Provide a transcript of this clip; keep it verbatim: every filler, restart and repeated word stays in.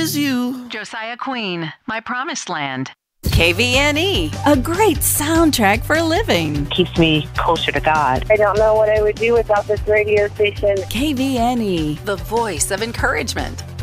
choose you. Josiah Queen, My Promised Land. K V N E, a great soundtrack for living. Keeps me closer to God. I don't know what I would do without this radio station. K V N E, the voice of encouragement.